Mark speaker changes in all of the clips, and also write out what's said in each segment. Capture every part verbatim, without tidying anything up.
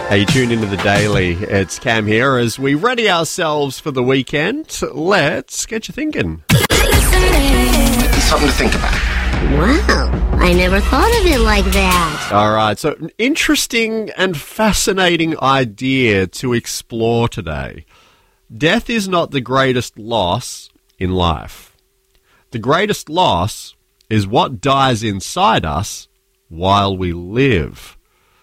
Speaker 1: Hey, tune into the Daily. It's Cam here as we ready ourselves for the weekend. Let's get you thinking.
Speaker 2: Something to think about.
Speaker 3: Wow, I never thought of it like that.
Speaker 1: All right, so an interesting and fascinating idea to explore today. Death is not the greatest loss in life. The greatest loss is what dies inside us while we live.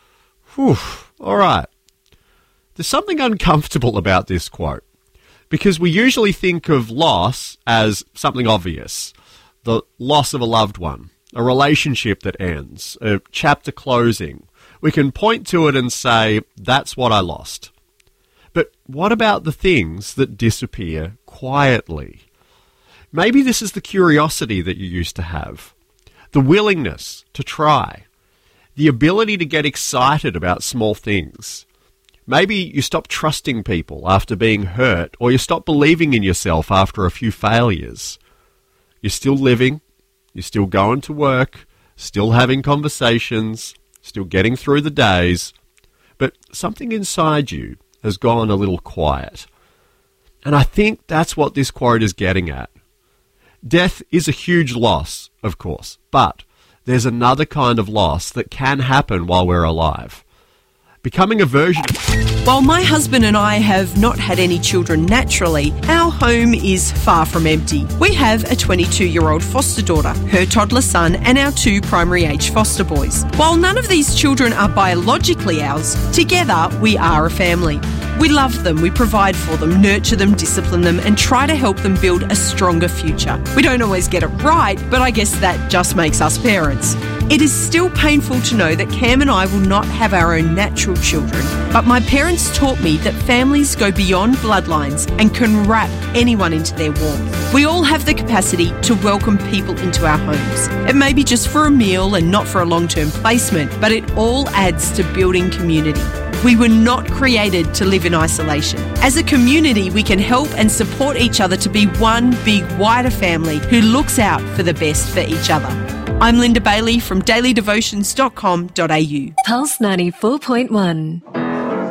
Speaker 1: Whew. All right. There's something uncomfortable about this quote because we usually think of loss as something obvious. The loss of a loved one, a relationship that ends, a chapter closing. We can point to it and say, that's what I lost. But what about the things that disappear quietly? Maybe this is the curiosity that you used to have, the willingness to try, the ability to get excited about small things. Maybe you stop trusting people after being hurt, or you stop believing in yourself after a few failures. You're still living, you're still going to work, still having conversations, still getting through the days, but something inside you has gone a little quiet. And I think that's what this quote is getting at. Death is a huge loss, of course, but there's another kind of loss that can happen while we're alive. Becoming a version...
Speaker 4: While my husband and I have not had any children naturally, our home is far from empty. We have a twenty-two-year-old foster daughter, her toddler son, and our two primary-age foster boys. While none of these children are biologically ours, together we are a family. We love them, we provide for them, nurture them, discipline them, and try to help them build a stronger future. We don't always get it right, but I guess that just makes us parents. It is still painful to know that Cam and I will not have our own natural children, but my parents taught me that families go beyond bloodlines and can wrap anyone into their warmth. We all have the capacity to welcome people into our homes. It may be just for a meal and not for a long-term placement, but it all adds to building community. We were not created to live in isolation. As a community, we can help and support each other to be one big, wider family who looks out for the best for each other. I'm Linda Bailey from daily devotions dot com dot a u.
Speaker 5: Pulse ninety-four point one.